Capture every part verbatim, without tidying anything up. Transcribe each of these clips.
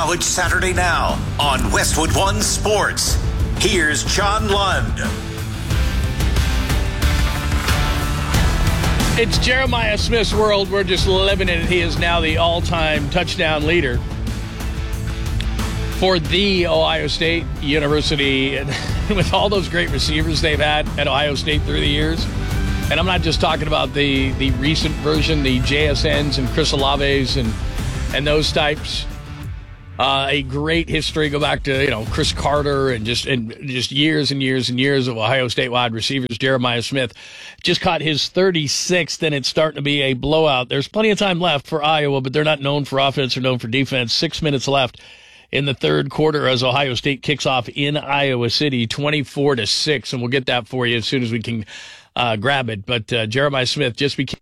College Saturday Now on Westwood One Sports. Here's John Lund. It's Jeremiah Smith's world. We're just living in it. He is now the all-time touchdown leader for the Ohio State University. And with all those great receivers they've had at Ohio State through the years, and I'm not just talking about the, the recent version, the J S Ns and Chris Olaves and, and those types. Uh, a great history. Go back to, you know, Chris Carter and just and just years and years and years of Ohio State wide receivers. Jeremiah Smith just caught his thirty-sixth, and it's starting to be a blowout. There's plenty of time left for Iowa, but they're not known for offense or known for defense. Six minutes left in the third quarter as Ohio State kicks off in Iowa City, twenty-four to six, and we'll get that for you as soon as we can uh, grab it. But uh, Jeremiah Smith just became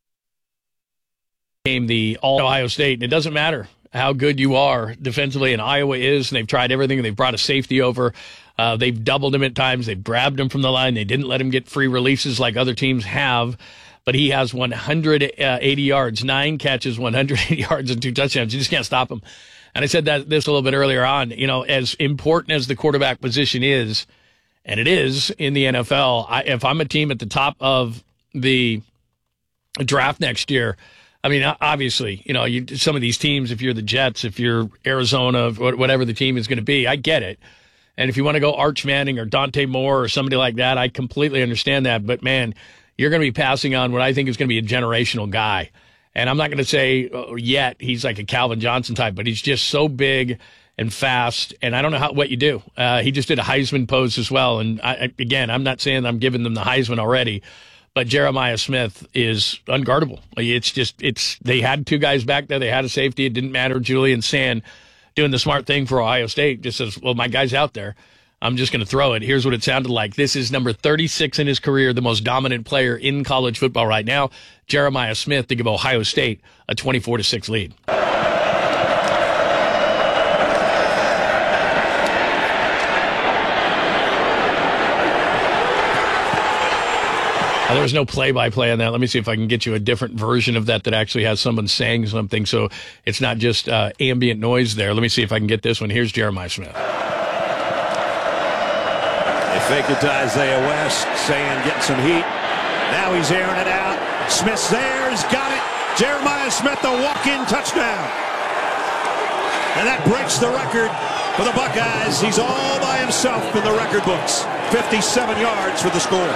the all Ohio State, and it doesn't matter how good you are defensively, and Iowa is, and they've tried everything, and they've brought a safety over. Uh, they've doubled him at times. They've grabbed him from the line. They didn't let him get free releases like other teams have, but he has one hundred eighty yards, nine catches, one hundred eighty yards, and two touchdowns. You just can't stop him. And I said that this a little bit earlier on. You know, as important as the quarterback position is, and it is in the N F L, I, if I'm a team at the top of the draft next year, I mean, obviously, you know, you, some of these teams, if you're the Jets, if you're Arizona, whatever the team is going to be, I get it. And if you want to go Arch Manning or Dante Moore or somebody like that, I completely understand that. But, man, you're going to be passing on what I think is going to be a generational guy. And I'm not going to say oh, yet he's like a Calvin Johnson type, but he's just so big and fast. And I don't know how what you do. Uh, he just did a Heisman pose as well. And, I, again, I'm not saying I'm giving them the Heisman already, but Jeremiah Smith is unguardable. It's just, it's, they had two guys back there. They had a safety. It didn't matter. Julian Sand doing the smart thing for Ohio State just says, well, my guy's out there. I'm just going to throw it. Here's what it sounded like. This is number thirty-six in his career, the most dominant player in college football right now. Jeremiah Smith to give Ohio State a twenty-four to six lead. Uh, there was no play-by-play on that. Let me see if I can get you a different version of that that actually has someone saying something, so it's not just uh, ambient noise there. Let me see if I can get this one. Here's Jeremiah Smith. They fake it to Isaiah West, saying getting some heat. Now he's airing it out. Smith's there. He's got it. Jeremiah Smith, the walk-in touchdown. And that breaks the record for the Buckeyes. He's all by himself in the record books. fifty-seven yards for the score.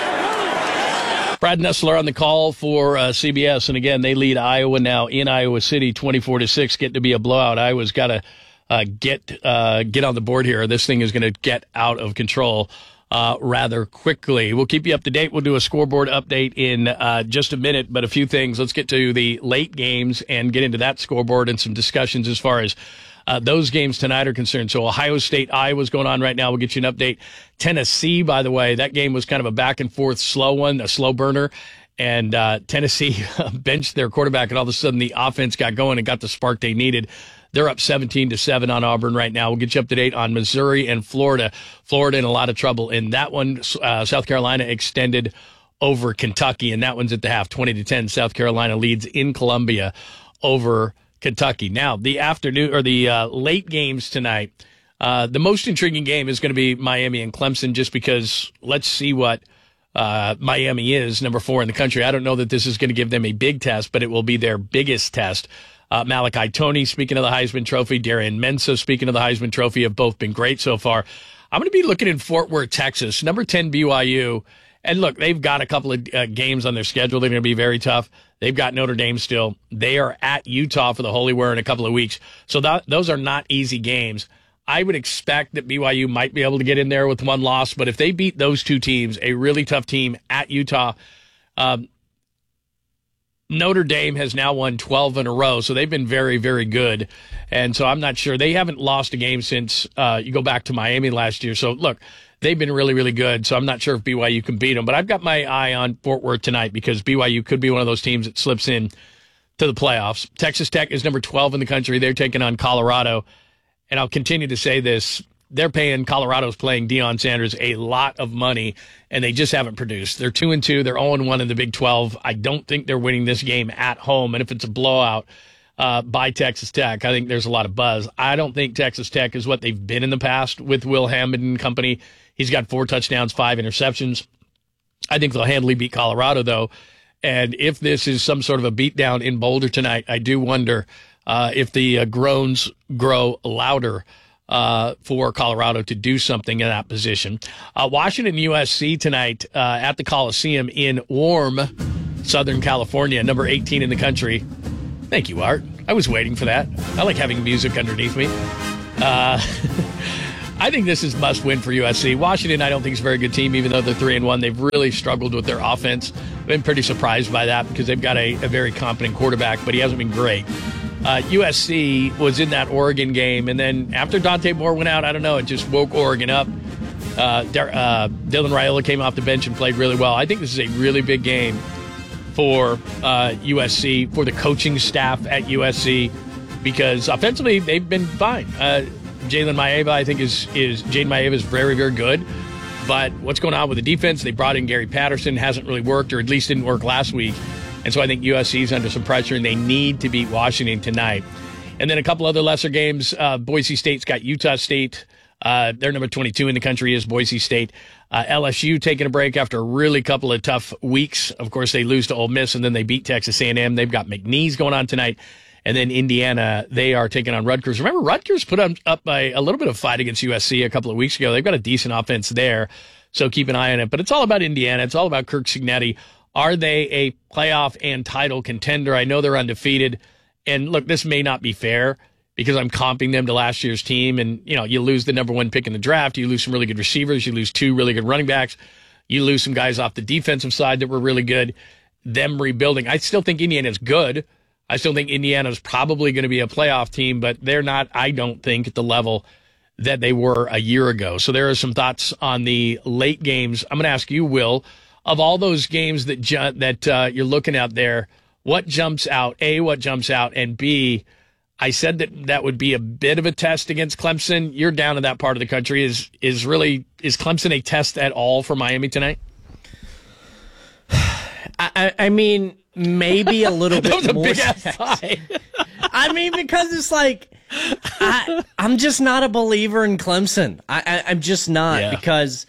Brad Nessler on the call for uh, C B S, and again, they lead Iowa now in Iowa City, twenty-four to six, getting to be a blowout. Iowa's got to uh, get uh, get on the board here. This thing is going to get out of control uh, rather quickly. We'll keep you up to date. We'll do a scoreboard update in uh, just a minute, but a few things. Let's get to the late games and get into that scoreboard and some discussions as far as Uh, those games tonight are concerned. So Ohio State, Iowa's going on right now. We'll get you an update. Tennessee, by the way, that game was kind of a back and forth slow one, a slow burner. And uh, Tennessee benched their quarterback, and all of a sudden the offense got going and got the spark they needed. They're up seventeen to seven on Auburn right now. We'll get you up to date on Missouri and Florida. Florida in a lot of trouble in that one. Uh, South Carolina extended over Kentucky, and that one's at the half, twenty to ten. South Carolina leads in Columbia over Kentucky. Now, the afternoon or the uh, late games tonight, uh, the most intriguing game is going to be Miami and Clemson, just because let's see what uh, Miami is, number four in the country. I don't know that this is going to give them a big test, but it will be their biggest test. Uh, Malachi Toney, speaking of the Heisman Trophy, Darian Mensah, speaking of the Heisman Trophy, have both been great so far. I'm going to be looking in Fort Worth, Texas, number ten B Y U. And look, they've got a couple of uh, games on their schedule. They're going to be very tough. They've got Notre Dame still. They are at Utah for the Holy War in a couple of weeks. So that, those are not easy games. I would expect that B Y U might be able to get in there with one loss. But if they beat those two teams, a really tough team at Utah, um, Notre Dame has now won twelve in a row. So they've been very, very good. And so I'm not sure. They haven't lost a game since uh, you go back to Miami last year. So, look, they've been really, really good, so I'm not sure if B Y U can beat them. But I've got my eye on Fort Worth tonight because B Y U could be one of those teams that slips in to the playoffs. Texas Tech is number twelve in the country. They're taking on Colorado. And I'll continue to say this. They're paying, Colorado's playing Deion Sanders a lot of money, and they just haven't produced. They're two and two. They're oh and one in the Big twelve. I don't think they're winning this game at home. And if it's a blowout, uh, by Texas Tech. I think there's a lot of buzz. I don't think Texas Tech is what they've been in the past with Will Hammond and company. He's got four touchdowns, five interceptions. I think they'll handily beat Colorado, though. And if this is some sort of a beatdown in Boulder tonight, I do wonder uh, if the uh, groans grow louder uh, for Colorado to do something in that position. Uh, Washington U S C tonight uh, at the Coliseum in warm Southern California, number eighteen in the country. Thank you, Art. I was waiting for that. I like having music underneath me. Uh, I think this is must win for U S C. Washington, I don't think is a very good team, even though they're three and one. They've really struggled with their offense. I've been pretty surprised by that because they've got a, a very competent quarterback, but he hasn't been great. Uh, U S C was in that Oregon game, and then after Dante Moore went out, I don't know, it just woke Oregon up. Uh, uh, Dylan Raiola came off the bench and played really well. I think this is a really big game for uh, U S C, for the coaching staff at U S C, because offensively they've been fine. Uh, Jalen Maeva, I think, is is Jaden Maeva is very, very good. But what's going on with the defense? They brought in Gary Patterson, hasn't really worked, or at least didn't work last week. And so I think U S C is under some pressure, and they need to beat Washington tonight. And then a couple other lesser games. Uh, Boise State's got Utah State. Uh, they're number twenty-two in the country is Boise State. Uh, L S U taking a break after a really couple of tough weeks. Of course, they lose to Ole Miss, and then they beat Texas A and M. They've got McNeese going on tonight. And then Indiana, they are taking on Rutgers. Remember, Rutgers put up, up a, a little bit of fight against U S C a couple of weeks ago. They've got a decent offense there, so keep an eye on it. But it's all about Indiana. It's all about Kirk Cignetti. Are they a playoff and title contender? I know they're undefeated. And look, this may not be fair, because I'm comping them to last year's team. And, you know, you lose the number one pick in the draft. You lose some really good receivers. You lose two really good running backs. You lose some guys off the defensive side that were really good. Them rebuilding. I still think Indiana's good. I still think Indiana's probably going to be a playoff team, but they're not, I don't think, at the level that they were a year ago. So there are some thoughts on the late games. I'm going to ask you, Will, of all those games that ju- that uh, you're looking at there, what jumps out? A, what jumps out? And B, I said that that would be a bit of a test against Clemson. You're down in that part of the country. Is is really is Clemson a test at all for Miami tonight? I, I mean, maybe a little bit that was a more. Big ass sigh. I mean, because it's like I, I'm just not a believer in Clemson. I, I, I'm just not Yeah. because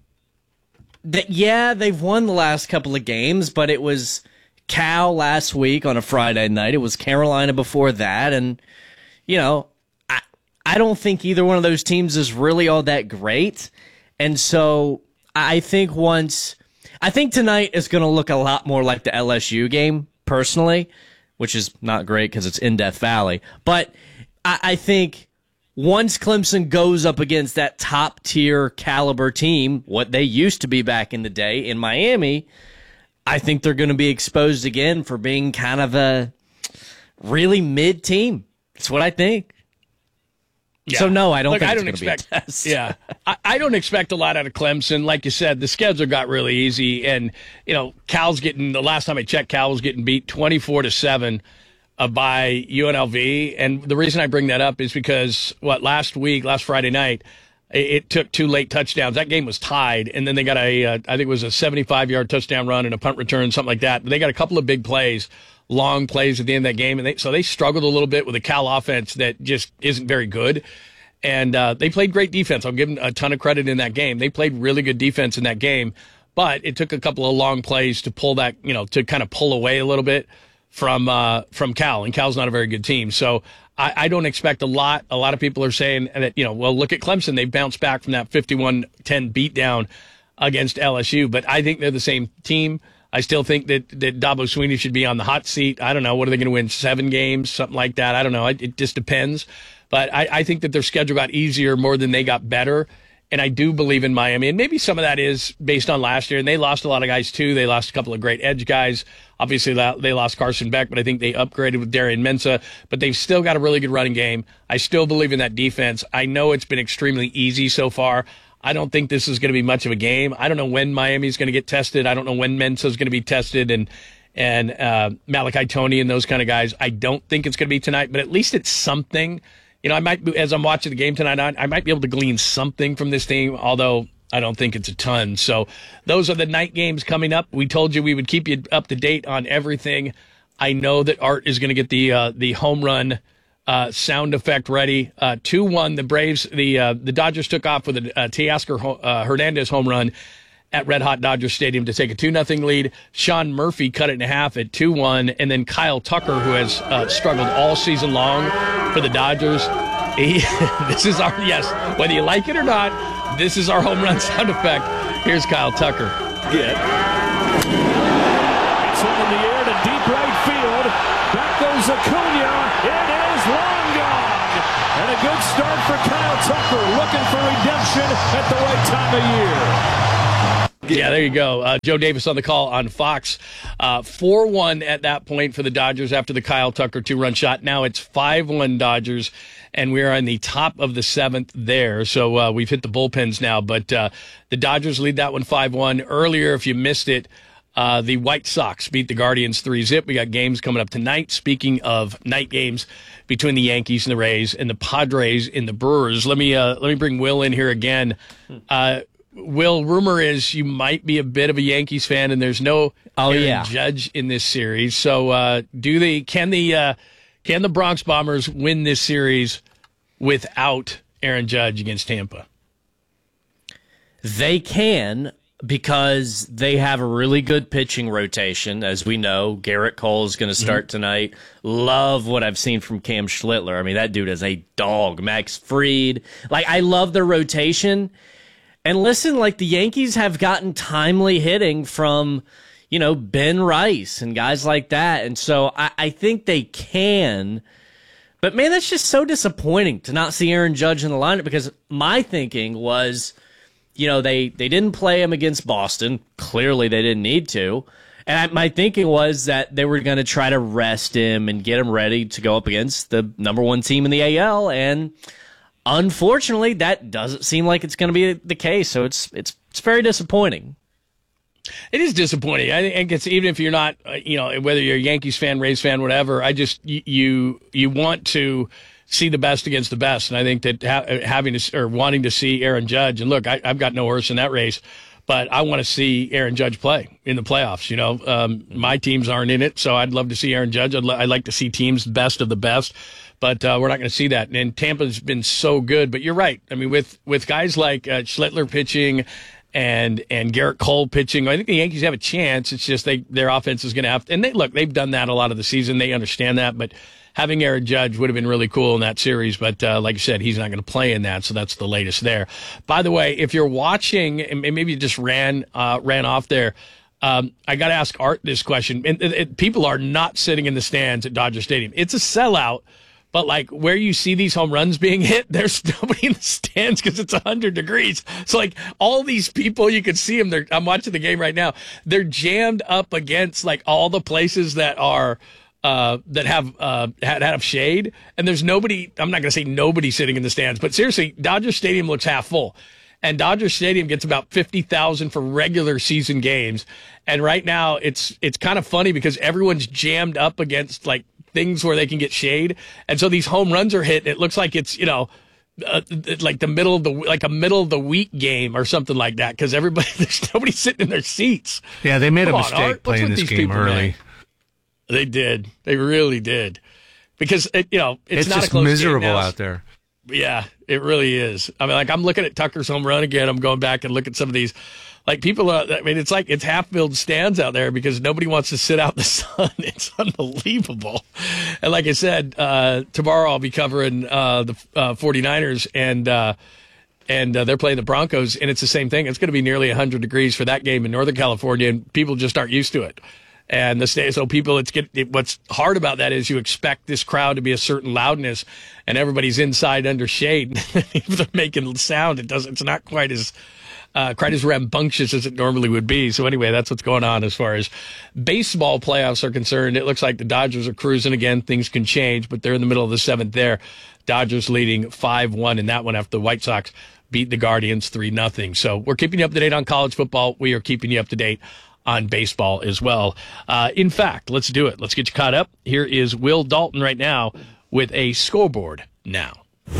that. Yeah, they've won the last couple of games, but it was Cal last week on a Friday night. It was Carolina before that, and you know, I I don't think either one of those teams is really all that great, and so I think once. I think tonight is going to look a lot more like the L S U game, personally, which is not great because it's in Death Valley. But I, I think once Clemson goes up against that top-tier caliber team, what they used to be back in the day in Miami, I think they're going to be exposed again for being kind of a really mid team. That's what I think. Yeah. So, no, I don't Look, think I it's don't going to be a expect, test. Yeah. I, I don't expect a lot out of Clemson. Like you said, the schedule got really easy. And, you know, Cal's getting, the last time I checked, Cal was getting beat twenty-four to seven uh, by U N L V. And the reason I bring that up is because, what, last week, last Friday night, it, it took two late touchdowns. That game was tied. And then they got a, uh, I think it was a seventy-five-yard touchdown run and a punt return, something like that. But they got a couple of big plays, long plays at the end of that game. And they, so they struggled a little bit with a Cal offense that just isn't very good. And uh, they played great defense. I'll give them a ton of credit in that game. They played really good defense in that game, but it took a couple of long plays to pull that, you know, to kind of pull away a little bit from uh, from Cal. And Cal's not a very good team. So I, I don't expect a lot. A lot of people are saying that, you know, well, look at Clemson. They bounced back from that fifty-one ten beatdown against L S U, but I think they're the same team. I still think that, that Dabo Swinney should be on the hot seat. I don't know. What are they going to win? Seven games? Something like that. I don't know. It, it just depends. But I, I think that their schedule got easier more than they got better. And I do believe in Miami. And maybe some of that is based on last year. And they lost a lot of guys, too. They lost a couple of great edge guys. Obviously, they lost Carson Beck, but I think they upgraded with Darian Mensah. But they've still got a really good running game. I still believe in that defense. I know it's been extremely easy so far. I don't think this is going to be much of a game. I don't know when Miami's going to get tested. I don't know when Mensah's going to be tested. And and uh, Malachi Toney and those kind of guys. I don't think it's going to be tonight, but at least it's something. You know, I might, as I'm watching the game tonight, I might be able to glean something from this team, although I don't think it's a ton. So those are the night games coming up. We told you we would keep you up to date on everything I know that Art is going to get the uh, the home run uh, sound effect ready. Uh, two one, the Braves, the uh, the Dodgers took off with a uh, Teoscar uh, Hernandez home run at Red Hot Dodger Stadium to take a two nothing lead. Sean Murphy cut it in half at two one, and then Kyle Tucker, who has uh, struggled all season long for the Dodgers. He, this is our, yes, whether you like it or not, this is our home run sound effect. Here's Kyle Tucker. Get. It's up in the air to deep right field. Back goes Acuna. It is long gone. And a good start for Kyle Tucker, looking for redemption at the right time of year. Yeah, there you go. Uh, Joe Davis on the call on Fox. Uh, four one at that point for the Dodgers after the Kyle Tucker two-run shot. Now it's five one Dodgers, and we're on the top of the seventh there. So uh, we've hit the bullpens now. But uh, the Dodgers lead that one five one. Earlier, if you missed it, uh, the White Sox beat the Guardians three zip. We got games coming up tonight. Speaking of night games between the Yankees and the Rays and the Padres and the Brewers, let me uh, let me bring Will in here again. Uh Will, rumor is you might be a bit of a Yankees fan, and there's no oh, Aaron yeah. Judge in this series. So, uh, do they? Can the uh, can the Bronx Bombers win this series without Aaron Judge against Tampa? They can, because they have a really good pitching rotation. As we know, Garrett Cole is going to start mm-hmm. tonight. Love what I've seen from Cam Schlittler. I mean, that dude is a dog. Max Fried. Like, I love their rotation. And listen, like, the Yankees have gotten timely hitting from, you know, Ben Rice and guys like that. And so I, I think they can. But, man, that's just so disappointing to not see Aaron Judge in the lineup, because my thinking was, you know, they, they didn't play him against Boston. Clearly they didn't need to. And I, my thinking was that they were going to try to rest him and get him ready to go up against the number one team in the A L. And unfortunately, that doesn't seem like it's going to be the case, so it's it's it's very disappointing. It is disappointing. I think it's, even if you're not, uh, you know, whether you're a Yankees fan, Rays fan, whatever. I just you you, you want to see the best against the best, and I think that ha- having to or wanting to see Aaron Judge, and look, I, I've got no horse in that race, but I want to see Aaron Judge play in the playoffs. You know, um, my teams aren't in it, so I'd love to see Aaron Judge. I'd, l- I'd like to see teams best of the best. But uh, we're not going to see that. And Tampa's been so good. But you're right. I mean, with, with guys like uh, Schlittler pitching and and Garrett Cole pitching, I think the Yankees have a chance. It's just they their offense is going to have to. And they look, they've done that a lot of the season. They understand that. But having Aaron Judge would have been really cool in that series. But uh, like I said, he's not going to play in that. So that's the latest there. By the way, if you're watching, and maybe you just ran uh, ran off there, Um, I got to ask Art this question. And, and, and people are not sitting in the stands at Dodger Stadium. It's a sellout. But, like, where you see these home runs being hit, there's nobody in the stands because it's one hundred degrees. So, like, all these people, you can see them. They're, I'm watching the game right now. They're jammed up against, like, all the places that are uh, that have uh, had have shade. And there's nobody, I'm not going to say nobody sitting in the stands. But, seriously, Dodger Stadium looks half full. And Dodger Stadium gets about fifty thousand for regular season games. And right now, it's it's kind of funny because everyone's jammed up against, like, things where they can get shade, and so these home runs are hit. And it looks like it's, you know, uh, like the middle of the like a middle of the week game or something like that, because everybody there's nobody sitting in their seats. Yeah, they made Come a on, mistake Art, playing this game people, early. Man? They did. They really did, because it, you know it's, it's not just a close miserable game now. out there. Yeah, it really is. I mean, like, I'm looking at Tucker's home run again. I'm going back and look at some of these. Like, people are, I mean, it's like it's half-filled stands out there because nobody wants to sit out in the sun. It's unbelievable. And like I said, uh, tomorrow I'll be covering uh, the uh, 49ers, and uh, and uh, they're playing the Broncos, and it's the same thing. It's going to be nearly one hundred degrees for that game in Northern California, and people just aren't used to it. And the state, so people, it's get, it, what's hard about that is you expect this crowd to be a certain loudness, and everybody's inside under shade. If they're making sound, it doesn't. It's not quite as uh, quite as rambunctious as it normally would be. So anyway, that's what's going on as far as baseball playoffs are concerned. It looks like the Dodgers are cruising again. Things can change, but they're in the middle of the seventh there. Dodgers leading five one in that one after the White Sox beat the Guardians three nothing. So we're keeping you up to date on college football. We are keeping you up to date on baseball as well. Uh, in fact, let's do it. Let's get you caught up. Here is Will Dalton right now with a scoreboard now.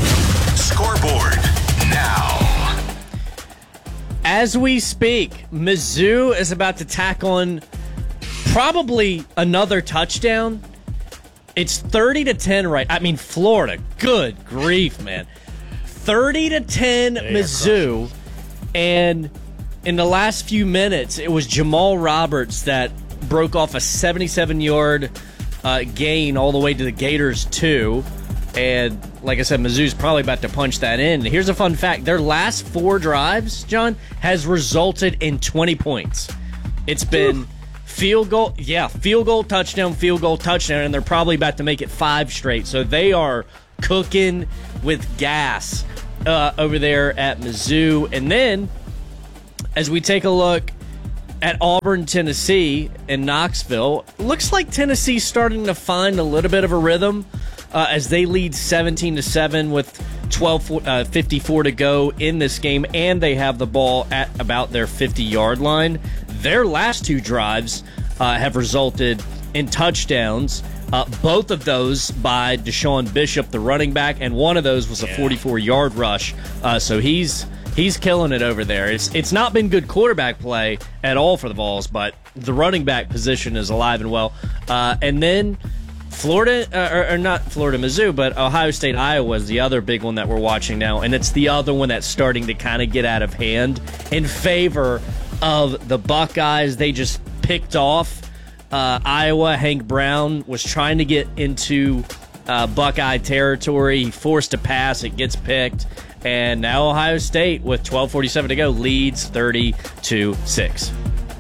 Scoreboard now. As we speak, Mizzou is about to tack on probably another touchdown. It's thirty to ten, right? I mean, Florida. Good grief, man. thirty to ten, Mizzou. And in the last few minutes, it was Jamal Roberts that broke off a seventy-seven-yard uh, gain all the way to the Gators' two. And like I said, Mizzou's probably about to punch that in. Here's a fun fact. Their last four drives, John, has resulted in twenty points. It's been field goal, yeah, field goal, touchdown, field goal, touchdown, and they're probably about to make it five straight. So they are cooking with gas uh, over there at Mizzou. And then, as we take a look at Auburn, Tennessee, and Knoxville, looks like Tennessee's starting to find a little bit of a rhythm uh, as they lead seventeen to seven with twelve fifty-four to go in this game, and they have the ball at about their fifty-yard line. Their last two drives uh, have resulted in touchdowns, uh, both of those by Deshaun Bishop, the running back, and one of those was a forty-four-yard rush. Uh, so he's he's killing it over there. It's it's not been good quarterback play at all for the Vols, but the running back position is alive and well. Uh, and then Florida, uh, or, or not Florida, Mizzou, but Ohio State, Iowa is the other big one that we're watching now, and it's the other one that's starting to kind of get out of hand in favor of the Buckeyes. They just picked off uh, Iowa. Hank Brown was trying to get into uh, Buckeye territory. He forced a pass. It gets picked. And now Ohio State, with twelve forty-seven to go, leads thirty to six.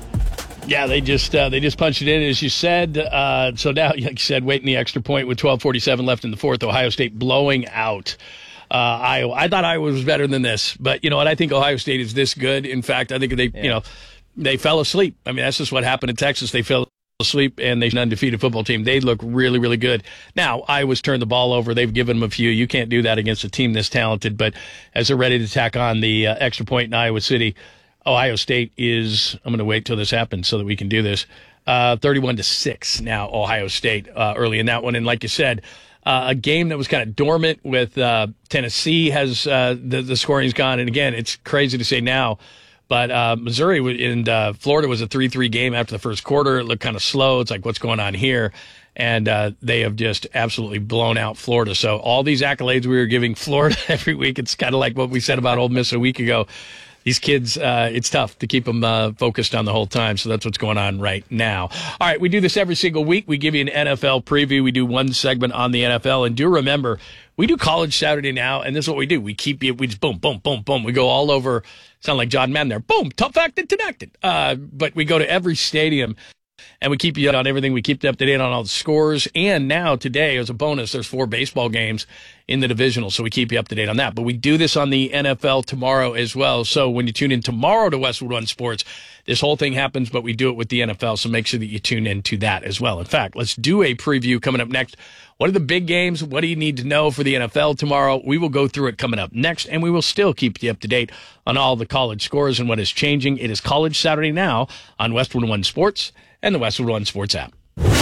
Yeah, they just uh, they just punched it in, as you said. Uh, so now, like you said, waiting the extra point with twelve forty-seven left in the fourth. Ohio State blowing out uh, Iowa. I thought Iowa was better than this, but you know what? I think Ohio State is this good. In fact, I think they, yeah. you know, they fell asleep. I mean, that's just what happened in Texas. They fell asleep, and they're an undefeated football team. They look really, really good. Now, Iowa's turned the ball over. They've given them a few. You can't do that against a team this talented. But as they're ready to tack on the uh, extra point in Iowa City, Ohio State is, I'm going to wait till this happens so that we can do this, uh, thirty-one to six now, Ohio State uh, early in that one. And like you said, uh, a game that was kind of dormant with uh, Tennessee has uh, the, the scoring's gone. And again, it's crazy to say now, but uh, Missouri and uh, Florida was a three three game after the first quarter. It looked kind of slow. It's like, what's going on here? And uh, they have just absolutely blown out Florida. So all these accolades we were giving Florida every week, it's kind of like what we said about Ole Miss a week ago. These kids, uh, it's tough to keep them uh, focused on the whole time, so that's what's going on right now. All right, we do this every single week. We give you an N F L preview. We do one segment on the N F L, and do remember, we do College Saturday now, and this is what we do. We keep you, we just boom, boom, boom, boom. We go all over, sound like John Madden there, boom, tough acted, connected. Uh, but we go to every stadium, and we keep you on everything. We keep you up to date on all the scores. And now today, as a bonus, there's four baseball games in the divisional, so we keep you up to date on that. But we do this on the N F L tomorrow as well. So when you tune in tomorrow to Westwood One Sports, this whole thing happens, but we do it with the N F L, so make sure that you tune in to that as well. In fact, let's do a preview coming up next. What are the big games? What do you need to know for the N F L tomorrow? We will go through it coming up next, and we will still keep you up to date on all the college scores and what is changing. It is College Saturday now on Westwood One Sports and the Westwood One Sports app.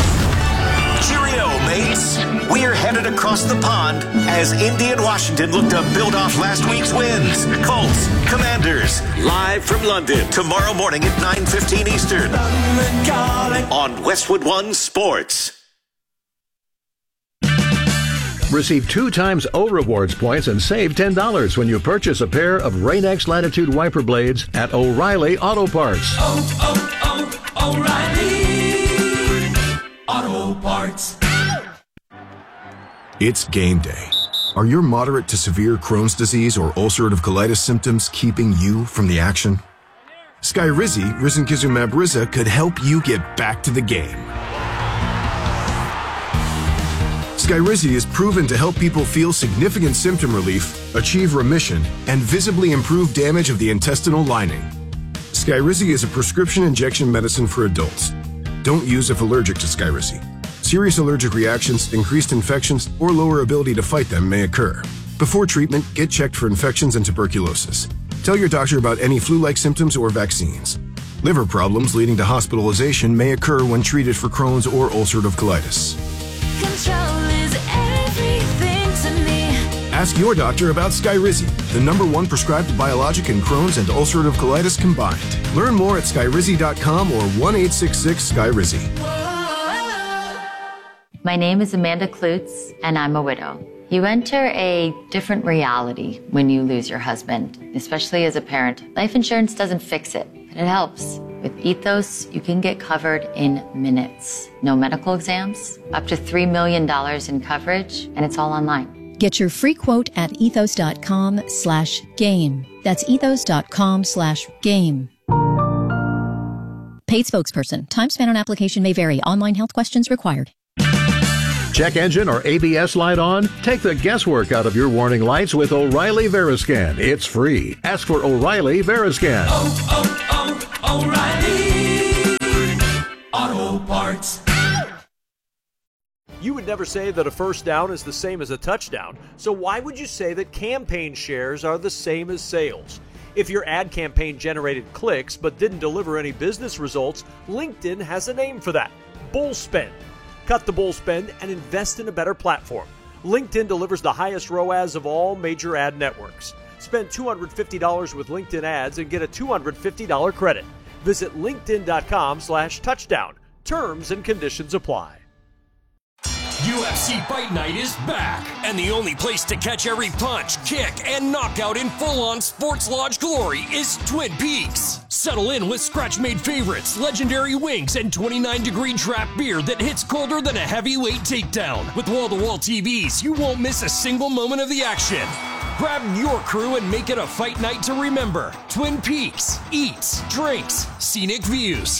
Cheerio, mates. We're headed across the pond as Indy and Washington look to build off last week's wins. Colts, Commanders, live from London tomorrow morning at nine fifteen Eastern on Westwood One Sports. Receive two times O Rewards points and save ten dollars when you purchase a pair of Rain-X Latitude wiper blades at O'Reilly Auto Parts. Oh, oh, oh, O'Reilly Auto Parts. It's game day. Are your moderate to severe Crohn's disease or ulcerative colitis symptoms keeping you from the action? Skyrizi, risankizumab Riza, could help you get back to the game. Skyrizi is proven to help people feel significant symptom relief, achieve remission, and visibly improve damage of the intestinal lining. Skyrizi is a prescription injection medicine for adults. Don't use if allergic to Skyrizi. Serious allergic reactions, increased infections, or lower ability to fight them may occur. Before treatment, get checked for infections and tuberculosis. Tell your doctor about any flu-like symptoms or vaccines. Liver problems leading to hospitalization may occur when treated for Crohn's or ulcerative colitis. Control is everything to me. Ask your doctor about Skyrizi, the number one prescribed biologic in Crohn's and ulcerative colitis combined. Learn more at skyrizi dot com or one eight six six Skyrizi. My name is Amanda Klutz, and I'm a widow. You enter a different reality when you lose your husband, especially as a parent. Life insurance doesn't fix it, but it helps. With Ethos, you can get covered in minutes. No medical exams, up to three million dollars in coverage, and it's all online. Get your free quote at ethos.com slash game. That's ethos.com slash game. Paid spokesperson. Time spent on application may vary. Online health questions required. Check engine or A B S light on? Take the guesswork out of your warning lights with O'Reilly Veriscan. It's free. Ask for O'Reilly Veriscan. Oh, oh, oh, O'Reilly Auto Parts. You would never say that a first down is the same as a touchdown, so why would you say that campaign shares are the same as sales? If your ad campaign generated clicks but didn't deliver any business results, LinkedIn has a name for that: bull spend. Cut the bull spend and invest in a better platform. LinkedIn delivers the highest R O A S of all major ad networks. Spend two hundred fifty dollars with LinkedIn ads and get a two hundred fifty dollars credit. Visit linkedin.com slash touchdown. Terms and conditions apply. U F C Fight Night is back, and the only place to catch every punch, kick, and knockout in full-on Sports Lodge glory is Twin Peaks. Settle in with scratch-made favorites, legendary wings, and twenty-nine degree draft beer that hits colder than a heavyweight takedown. With wall-to-wall T Vs, you won't miss a single moment of the action. Grab your crew and make it a fight night to remember. Twin Peaks. Eats, drinks, scenic views.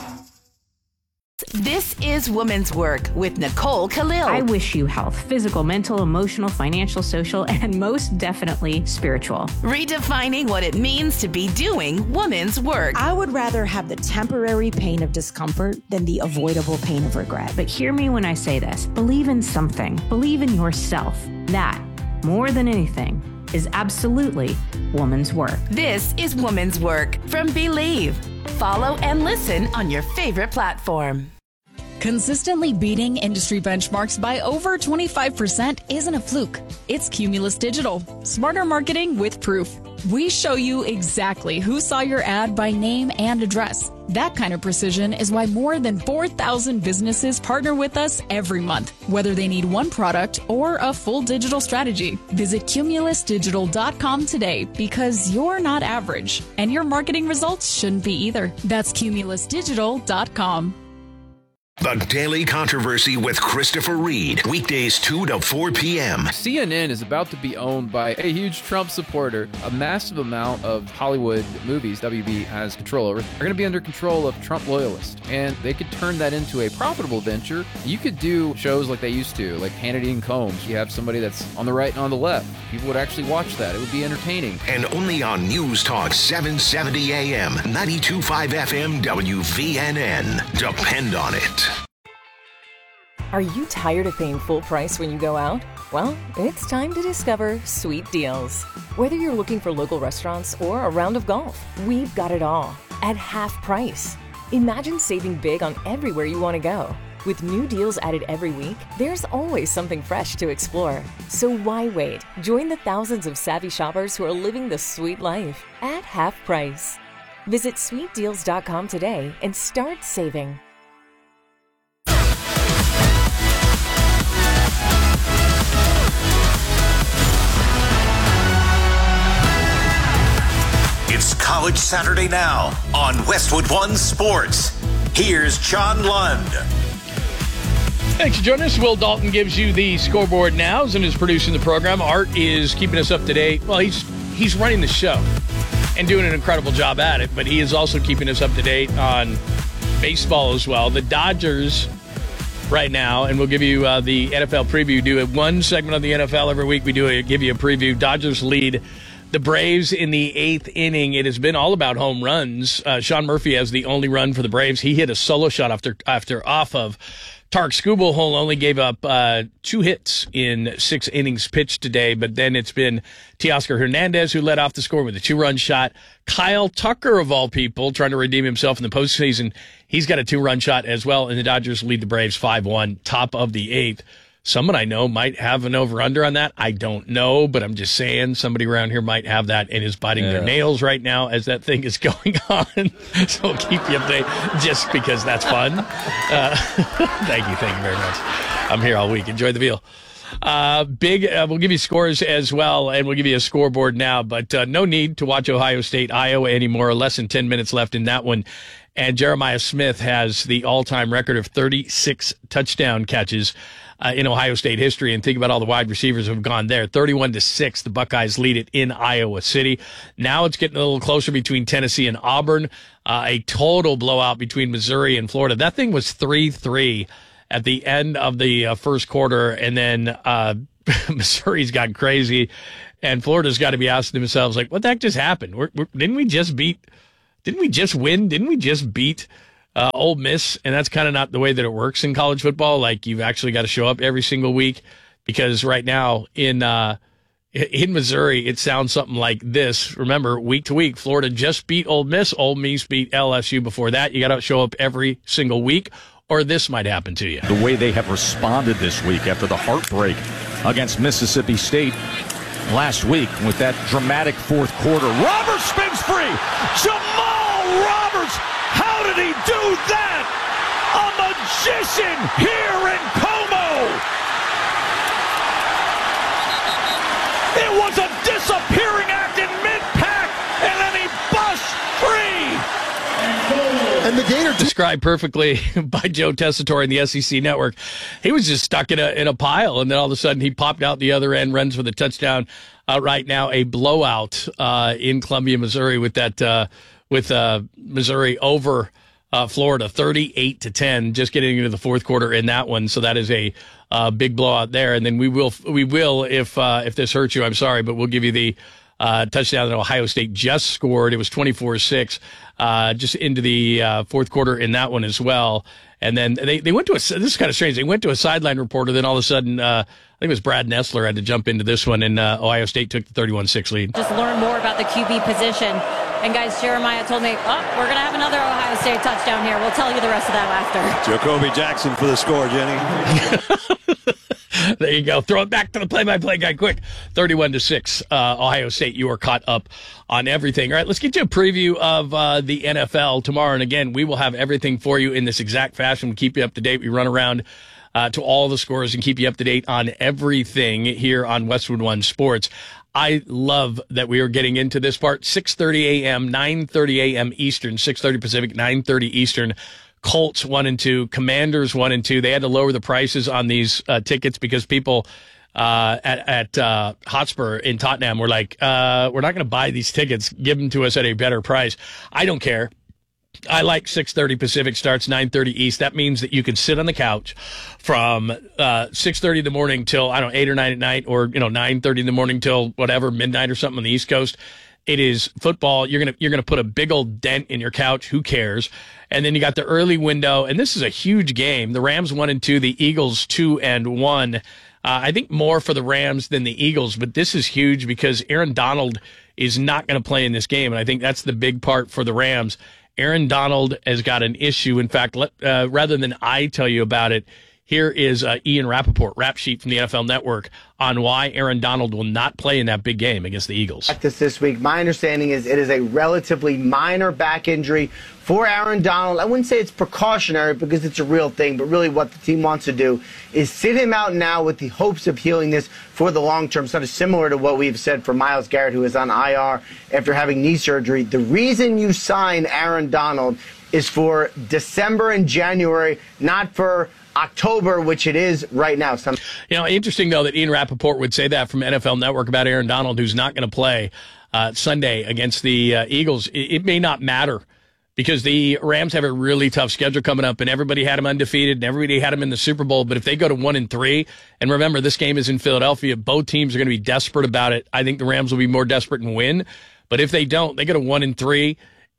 This is Women's Work with Nicole Khalil. I wish you health, physical, mental, emotional, financial, social, and most definitely spiritual. Redefining what it means to be doing women's work. I would rather have the temporary pain of discomfort than the avoidable pain of regret. But hear me when I say this. Believe in something. Believe in yourself. That, more than anything, is absolutely woman's work. This is Woman's Work from Believe. Follow and listen on your favorite platform. Consistently beating industry benchmarks by over twenty-five percent isn't a fluke. It's Cumulus Digital. Smarter marketing with proof. We show you exactly who saw your ad by name and address. That kind of precision is why more than four thousand businesses partner with us every month, whether they need one product or a full digital strategy. Visit cumulus digital dot com today, because you're not average, and your marketing results shouldn't be either. That's cumulus digital dot com. The Daily Controversy with Christopher Reed. Weekdays two to four p.m. C N N is about to be owned by a huge Trump supporter. A massive amount of Hollywood movies W B has control over are going to be under control of Trump loyalists. And they could turn that into a profitable venture. You could do shows like they used to, like Hannity and Combs. You have somebody that's on the right and on the left. People would actually watch that. It would be entertaining. And only on News Talk seven seventy A M, ninety-two point five F M W V N N. Depend on it. Are you tired of paying full price when you go out? Well, it's time to discover Sweet Deals. Whether you're looking for local restaurants or a round of golf, we've got it all at half price. Imagine saving big on everywhere you want to go. With new deals added every week, there's always something fresh to explore. So why wait? Join the thousands of savvy shoppers who are living the sweet life at half price. Visit sweet deals dot com today and start saving. It's College Saturday now on Westwood One Sports. Here's John Lund. Thanks for joining us. Will Dalton gives you the scoreboard nows and is producing the program. Art is keeping us up to date. Well, he's he's running the show and doing an incredible job at it, but he is also keeping us up to date on baseball as well. The Dodgers right now, and we'll give you uh, the N F L preview. Do one segment of the N F L every week. We do a, give you a preview. Dodgers lead the Braves in the eighth inning. It has been all about home runs. Uh, Sean Murphy has the only run for the Braves. He hit a solo shot after after off of Tarek Skubal. Only gave up uh, two hits in six innings pitched today, but then it's been Teoscar Hernandez who led off the score with a two-run shot. Kyle Tucker, of all people, trying to redeem himself in the postseason. He's got a two-run shot as well, and the Dodgers lead the Braves five one, top of the eighth. Someone I know might have an over-under on that. I don't know, but I'm just saying somebody around here might have that and is biting yeah. their nails right now as that thing is going on. So we'll keep you updated just because that's fun. Uh, thank you. Thank you very much. I'm here all week. Enjoy the veal. Uh, big, uh, we'll give you scores as well, and we'll give you a scoreboard now, but uh, no need to watch Ohio State, Iowa anymore. Less than ten minutes left in that one. And Jeremiah Smith has the all-time record of thirty-six touchdown catches uh, in Ohio State history. And think about all the wide receivers who have gone there. thirty-one to six, the Buckeyes lead it in Iowa City. Now it's getting a little closer between Tennessee and Auburn. Uh, a total blowout between Missouri and Florida. That thing was three three at the end of the uh, first quarter, and then uh, Missouri's gotten crazy, and Florida's got to be asking themselves, like, what the heck just happened? We're, we're, didn't we just beat... Didn't we just win? Didn't we just beat uh, Ole Miss? And that's kind of not the way that it works in college football. Like, you've actually got to show up every single week, because right now in uh, in Missouri, it sounds something like this. Remember, week to week, Florida just beat Ole Miss. Ole Miss beat L S U before that. You got to show up every single week, or this might happen to you. The way they have responded this week after the heartbreak against Mississippi State last week with that dramatic fourth quarter. Roberts spins free. Jamal Roberts. How did he do that? A magician here in Como. It was a disappearing act in mid-pack, and then he busts free. And the Gator described perfectly by Joe Tessitore in the S E C Network. He was just stuck in a in a pile, and then all of a sudden he popped out the other end, runs for the touchdown. Uh, right now, a blowout uh, in Columbia, Missouri, with that uh, with uh, Missouri over uh, Florida, thirty-eight to ten. Just getting into the fourth quarter in that one, so that is a uh, big blowout there. And then we will we will if uh, if this hurts you, I'm sorry, but we'll give you the uh, touchdown that Ohio State just scored. It was twenty-four six. Uh, just into the uh, fourth quarter in that one as well. And then they, they went to a, this is kind of strange. They went to a sideline reporter. Then all of a sudden, uh, I think it was Brad Nessler had to jump into this one, and uh, Ohio State took the thirty-one six lead. Just learn more about the Q B position. And guys, Jeremiah told me, oh, we're going to have another Ohio State touchdown here. We'll tell you the rest of that after. Jacoby Jackson for the score, Jenny. There you go. Throw it back to the play-by-play guy quick. thirty-one to six, uh, Ohio State. You are caught up on everything. All right, let's get you a preview of uh, the N F L tomorrow. And again, we will have everything for you in this exact fashion. We'll keep you up to date. We run around uh, to all the scores and keep you up to date on everything here on Westwood One Sports. I love that we are getting into this part. six thirty a.m., nine thirty a.m. Eastern, six thirty Pacific, nine thirty Eastern. Colts one and two, Commanders one and two. They had to lower the prices on these uh, tickets because people uh, at at uh, Hotspur in Tottenham were like, uh, "We're not going to buy these tickets. Give them to us at a better price." I don't care. I like six thirty Pacific starts, nine thirty East. That means that you can sit on the couch from uh, six thirty in the morning till I don't know eight or nine at night, or you know nine thirty in the morning till whatever midnight or something on the East Coast. It is football. You're gonna you're gonna put a big old dent in your couch. Who cares? And then you got the early window, and this is a huge game. The Rams one and two, the Eagles two and one. Uh, I think more for the Rams than the Eagles, but this is huge because Aaron Donald is not going to play in this game, and I think that's the big part for the Rams. Aaron Donald has got an issue. In fact, let, uh, rather than I tell you about it, here is uh, Ian Rappaport, rap sheet from the N F L Network, on why Aaron Donald will not play in that big game against the Eagles. Practice this week. My understanding is it is a relatively minor back injury for Aaron Donald. I wouldn't say it's precautionary because it's a real thing, but really what the team wants to do is sit him out now with the hopes of healing this for the long term, sort of similar to what we've said for Myles Garrett, who is on I R after having knee surgery. The reason you sign Aaron Donald is for December and January, not for October, which it is right now. Some- you know, interesting, though, that Ian Rappaport would say that from N F L Network about Aaron Donald, who's not going to play uh, Sunday against the uh, Eagles. It, it may not matter because the Rams have a really tough schedule coming up, and everybody had them undefeated, and everybody had them in the Super Bowl. But if they go to one and three, and remember, this game is in Philadelphia, both teams are going to be desperate about it. I think the Rams will be more desperate and win. But if they don't, they go to one and three.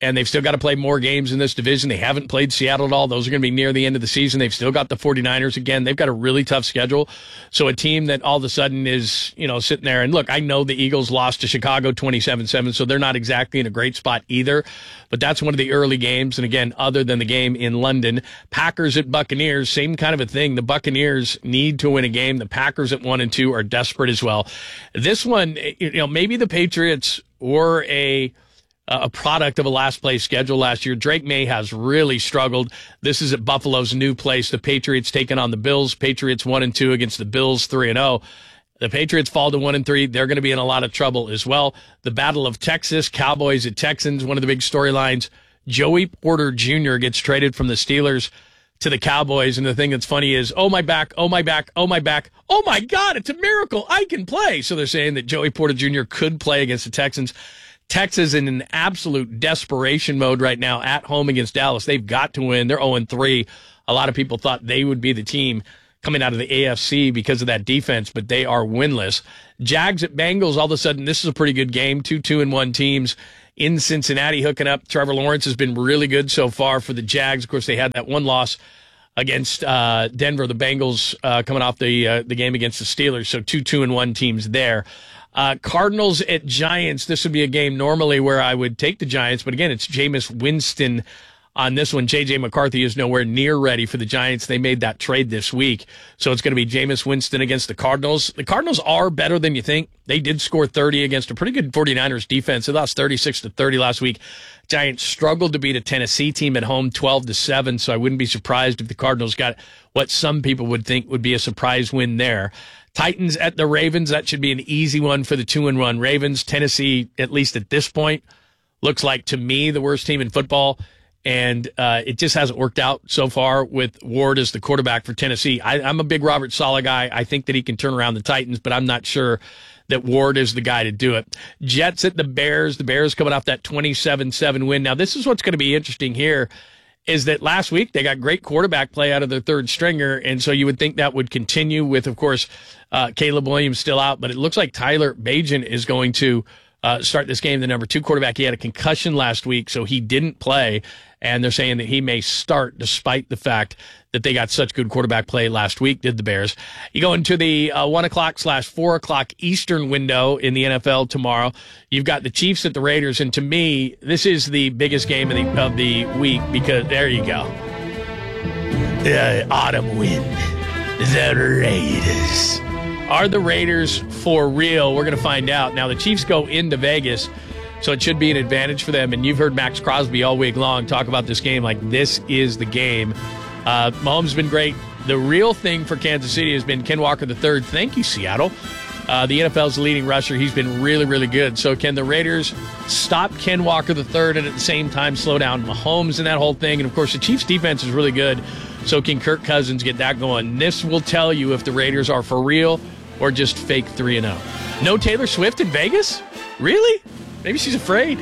and they've still got to play more games in this division. They haven't played Seattle at all. Those are going to be near the end of the season. They've still got the 49ers again. They've got a really tough schedule. So a team that all of a sudden is, you know, sitting there. And look, I know the Eagles lost to Chicago twenty-seven seven, so they're not exactly in a great spot either. But that's one of the early games. And again, other than the game in London, Packers at Buccaneers, same kind of a thing. The Buccaneers need to win a game. The Packers at one and two are desperate as well. This one, you know, maybe the Patriots were a a product of a last place schedule last year. Drake May has really struggled. This is at Buffalo's new place. The Patriots taking on the Bills. Patriots one and two against the Bills three and oh. The Patriots fall to one and three. They're going to be in a lot of trouble as well. The Battle of Texas, Cowboys at Texans, one of the big storylines. Joey Porter Junior gets traded from the Steelers to the Cowboys. And the thing that's funny is, oh, my back, oh, my back, oh, my back. Oh, my God, it's a miracle. I can play. So they're saying that Joey Porter Junior could play against the Texans. Texas in an absolute desperation mode right now at home against Dallas. They've got to win. They're oh and three. A lot of people thought they would be the team coming out of the A F C because of that defense, but they are winless. Jags at Bengals, all of a sudden, this is a pretty good game. Two, two, and one teams in Cincinnati hooking up. Trevor Lawrence has been really good so far for the Jags. Of course, they had that one loss against uh, Denver. The Bengals uh, coming off the uh, the game against the Steelers. So two, two, and one teams there. Uh, Cardinals at Giants. This would be a game normally where I would take the Giants, but again, it's Jameis Winston on this one. J J McCarthy is nowhere near ready for the Giants. They made that trade this week. So it's going to be Jameis Winston against the Cardinals. The Cardinals are better than you think. They did score thirty against a pretty good 49ers defense. They lost thirty-six to thirty last week. Giants struggled to beat a Tennessee team at home twelve to seven, so I wouldn't be surprised if the Cardinals got what some people would think would be a surprise win there. Titans at the Ravens. That should be an easy one for the two and one Ravens. Tennessee, at least at this point, looks like to me the worst team in football. And uh, it just hasn't worked out so far with Ward as the quarterback for Tennessee. I, I'm a big Robert Saleh guy. I think that he can turn around the Titans, but I'm not sure that Ward is the guy to do it. Jets at the Bears. The Bears coming off that twenty-seven seven win. Now, this is what's going to be interesting here, is that last week they got great quarterback play out of their third stringer, and so you would think that would continue with, of course, uh, Caleb Williams still out, but it looks like Tyler Bagent is going to uh, start this game, the number two quarterback. He had a concussion last week, so he didn't play, and they're saying that he may start despite the fact that they got such good quarterback play last week, did the Bears. You go into the uh, one o'clock slash four o'clock Eastern window in the N F L tomorrow. You've got the Chiefs at the Raiders, and to me, this is the biggest game of the, of the week because there you go. The autumn wind. The Raiders. Are the Raiders for real? We're going to find out. Now, the Chiefs go into Vegas, so it should be an advantage for them. And you've heard Max Crosby all week long talk about this game like this is the game. Uh, Mahomes has been great. The real thing for Kansas City has been Ken Walker the third. Thank you, Seattle. Uh, the N F L's leading rusher. He's been really, really good. So can the Raiders stop Ken Walker the third and at the same time slow down Mahomes and that whole thing? And, of course, the Chiefs' defense is really good. So can Kirk Cousins get that going? This will tell you if the Raiders are for real or just fake three and oh. No Taylor Swift in Vegas? Really? Maybe she's afraid.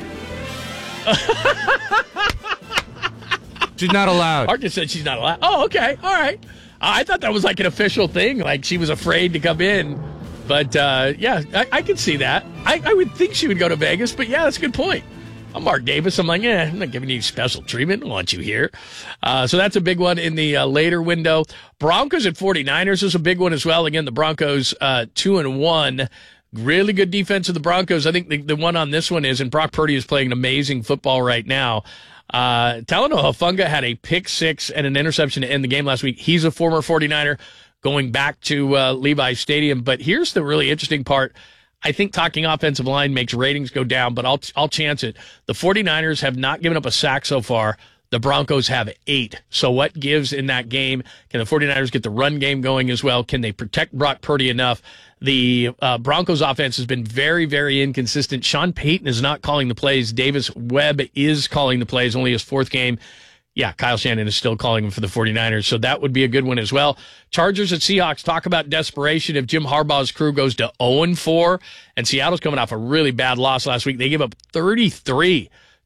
She's not allowed. Art just said she's not allowed. Oh, okay. All right. I thought that was like an official thing, like she was afraid to come in. But, uh, yeah, I, I can see that. I, I would think she would go to Vegas, but, yeah, that's a good point. I'm Mark Davis. I'm like, eh, I'm not giving you special treatment. I want you here. Uh, so that's a big one in the uh, later window. Broncos at 49ers is a big one as well. Again, the Broncos uh, two and one. Really good defense of the Broncos. I think the, the one on this one is, and Brock Purdy is playing amazing football right now. Uh, Talanoa Hufanga had a pick six and an interception to end the game last week. He's a former 49er going back to uh, Levi Stadium. But here's the really interesting part. I think talking offensive line makes ratings go down, but I'll I'll chance it. The 49ers have not given up a sack so far. The Broncos have eight. So what gives in that game? Can the 49ers get the run game going as well? Can they protect Brock Purdy enough? The uh, Broncos offense has been very, very inconsistent. Sean Payton is not calling the plays. Davis Webb is calling the plays, only his fourth game. Yeah, Kyle Shanahan is still calling him for the 49ers, so that would be a good one as well. Chargers at Seahawks, talk about desperation if Jim Harbaugh's crew goes to oh and four, and Seattle's coming off a really bad loss last week. They gave up thirty-three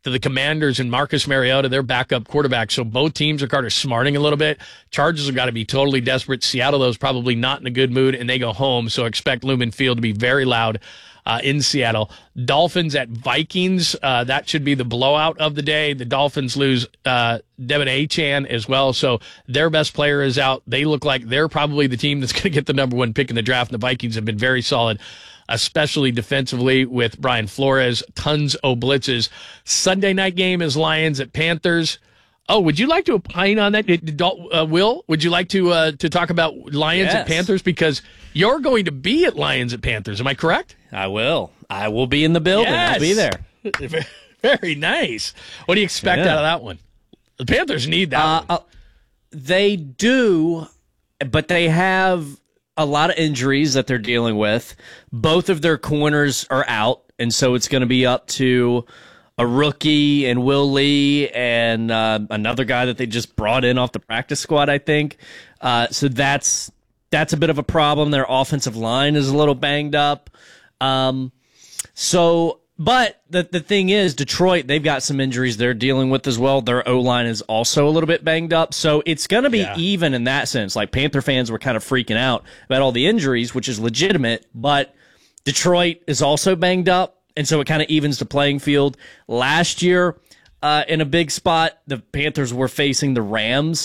to the Commanders and Marcus Mariota, their backup quarterback. So both teams are kind of smarting a little bit. Chargers have got to be totally desperate. Seattle, though, is probably not in a good mood, and they go home. So expect Lumen Field to be very loud uh, in Seattle. Dolphins at Vikings. Uh, that should be the blowout of the day. The Dolphins lose uh, Devin Achane as well. So their best player is out. They look like they're probably the team that's going to get the number one pick in the draft. And the Vikings have been very solid, especially defensively with Brian Flores. Tons of blitzes. Sunday night game is Lions at Panthers. Oh, would you like to opine on that, uh, Will? Would you like to uh, to talk about Lions Yes. at Panthers? Because you're going to be at Lions at Panthers. Am I correct? I will. I will be in the building. Yes. I'll be there. Very nice. What do you expect Yeah. out of that one? The Panthers need that Uh, one. uh, they do, but they have a lot of injuries that they're dealing with. Both of their corners are out, and so it's going to be up to a rookie and Will Lee and uh, another guy that they just brought in off the practice squad, I think. Uh, so that's that's a bit of a problem. Their offensive line is a little banged up. Um, so, but the the thing is, Detroit, they've got some injuries they're dealing with as well. Their O-line is also a little bit banged up. So it's going to be Yeah. even in that sense. Like Panther fans were kind of freaking out about all the injuries, which is legitimate, but Detroit is also banged up. And so it kind of evens the playing field. Last year, uh, in a big spot, the Panthers were facing the Rams